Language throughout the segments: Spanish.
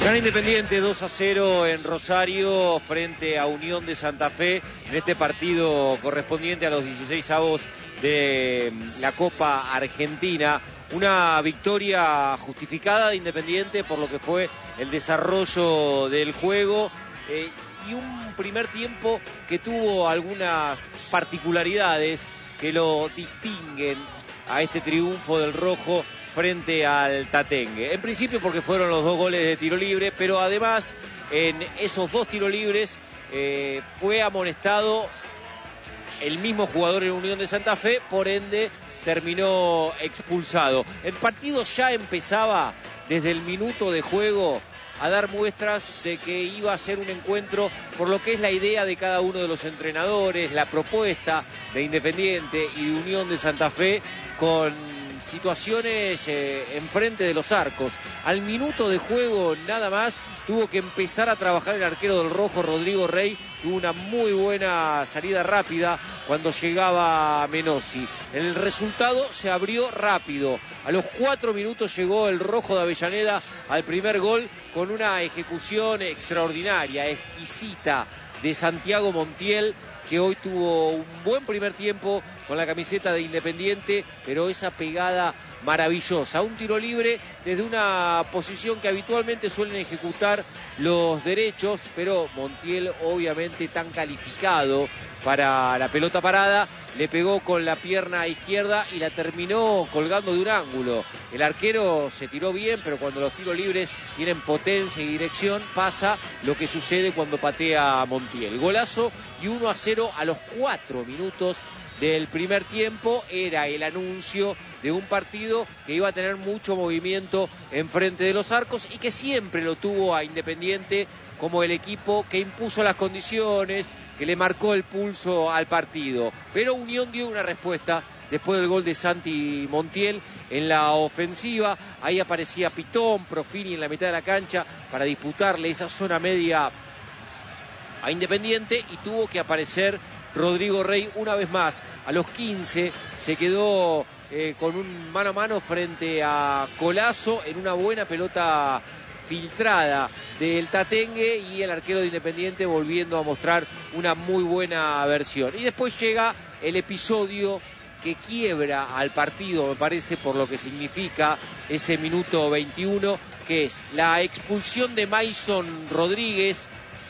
Gana Independiente 2-0 en Rosario frente a Unión de Santa Fe en este partido correspondiente a los 16avos de la Copa Argentina. Una victoria justificada de Independiente por lo que fue el desarrollo del juego y un primer tiempo que tuvo algunas particularidades que lo distinguen a este triunfo del rojo frente al Tatengue. En principio porque fueron los dos goles de tiro libre, pero además en esos dos tiros libres fue amonestado el mismo jugador en Unión de Santa Fe, por ende terminó expulsado. El partido ya empezaba desde el minuto de juego a dar muestras de que iba a ser un encuentro por lo que es la idea de cada uno de los entrenadores, la propuesta de Independiente y de Unión de Santa Fe con situaciones enfrente de los arcos. Al minuto de juego nada más tuvo que empezar a trabajar el arquero del rojo, Rodrigo Rey. Tuvo una muy buena salida rápida cuando llegaba Menossi. El resultado se abrió rápido. A los 4 minutos llegó el rojo de Avellaneda al primer gol con una ejecución extraordinaria, exquisita de Santiago Montiel, que hoy tuvo un buen primer tiempo con la camiseta de Independiente, pero esa pegada maravillosa. Un tiro libre desde una posición que habitualmente suelen ejecutar los derechos, pero Montiel, obviamente tan calificado para la pelota parada, le pegó con la pierna izquierda y la terminó colgando de un ángulo. El arquero se tiró bien, pero cuando los tiros libres tienen potencia y dirección, pasa lo que sucede cuando patea Montiel. Golazo y 1-0 a los 4 minutos del primer tiempo. Era el anuncio de un partido que iba a tener mucho movimiento enfrente de los arcos y que siempre lo tuvo a Independiente como el equipo que impuso las condiciones, que le marcó el pulso al partido. Pero Unión dio una respuesta después del gol de Santi Montiel en la ofensiva. Ahí aparecía Pitón, Profini en la mitad de la cancha para disputarle esa zona media a Independiente y tuvo que aparecer Rodrigo Rey una vez más. A los 15 se quedó con un mano a mano frente a Colazo en una buena pelota filtrada del Tatengue y el arquero de Independiente volviendo a mostrar una muy buena versión. Y después llega el episodio que quiebra al partido, me parece, por lo que significa ese minuto 21, que es la expulsión de Mason Rodríguez,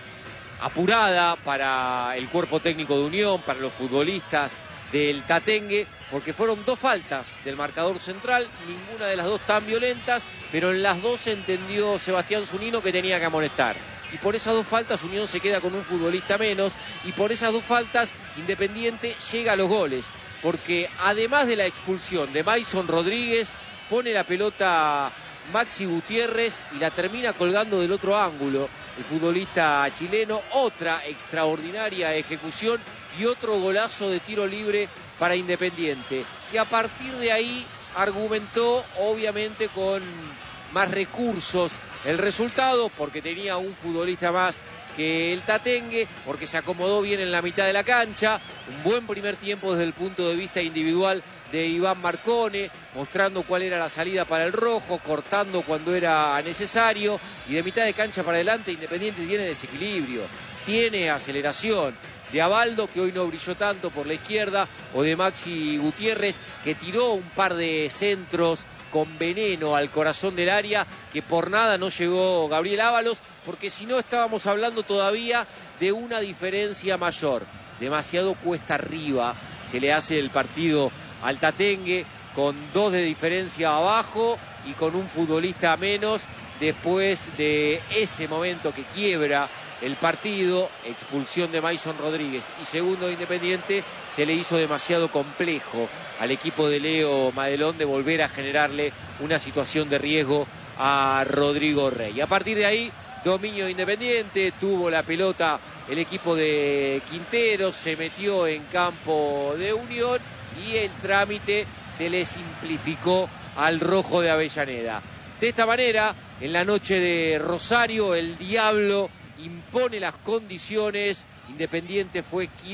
apurada para el cuerpo técnico de Unión, para los futbolistas del Tatengue, porque fueron dos faltas del marcador central, ninguna de las dos tan violentas, pero en las dos entendió Sebastián Zunino que tenía que amonestar. Y por esas dos faltas Unión se queda con un futbolista menos, y por esas dos faltas Independiente llega a los goles, porque además de la expulsión de Mason Rodríguez, pone la pelota Maxi Gutiérrez y la termina colgando del otro ángulo el futbolista chileno. Otra extraordinaria ejecución y otro golazo de tiro libre para Independiente, que a partir de ahí argumentó obviamente con más recursos el resultado, porque tenía un futbolista más que el Tatengue, porque se acomodó bien en la mitad de la cancha. Un buen primer tiempo desde el punto de vista individual de Iván Marcone, mostrando cuál era la salida para el rojo, cortando cuando era necesario, y de mitad de cancha para adelante Independiente tiene desequilibrio, tiene aceleración. De Abaldo, que hoy no brilló tanto por la izquierda, o de Maxi Gutiérrez, que tiró un par de centros con veneno al corazón del área, que por nada no llegó Gabriel Ábalos, porque si no estábamos hablando todavía de una diferencia mayor. Demasiado cuesta arriba se le hace el partido al Tatengue, con 2 de diferencia abajo y con un futbolista menos, después de ese momento que quiebra el partido, expulsión de Mason Rodríguez y segundo de Independiente. Se le hizo demasiado complejo al equipo de Leo Madelón de volver a generarle una situación de riesgo a Rodrigo Rey. A partir de ahí, dominio de Independiente, tuvo la pelota el equipo de Quintero, se metió en campo de Unión y el trámite se le simplificó al rojo de Avellaneda. De esta manera, en la noche de Rosario, el Diablo impone las condiciones. Independiente fue